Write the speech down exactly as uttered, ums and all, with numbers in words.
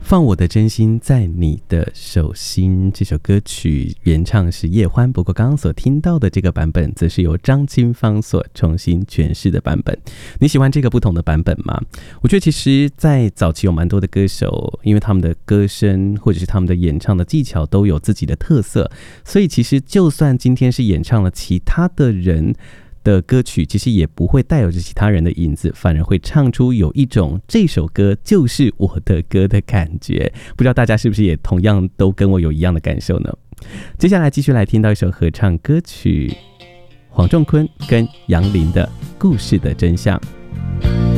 放我的真心在你的手心，这首歌曲原唱是叶欢，不过刚刚所听到的这个版本则是由张清芳所重新诠释的版本。你喜欢这个不同的版本吗？我觉得其实在早期有蛮多的歌手，因为他们的歌声或者是他们的演唱的技巧都有自己的特色，所以其实就算今天是演唱了其他的人的歌曲，其实也不会带有着其他人的影子，反而会唱出有一种这首歌就是我的歌的感觉。不知道大家是不是也同样都跟我有一样的感受呢？接下来继续来听到一首合唱歌曲，黄仲坤跟杨林的《故事的真相》。